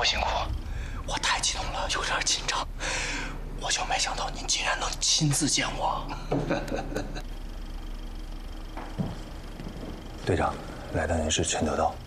辛苦，我太激动了，有点紧张。我就没想到您竟然能亲自见我。 队长，来的人是陈得道。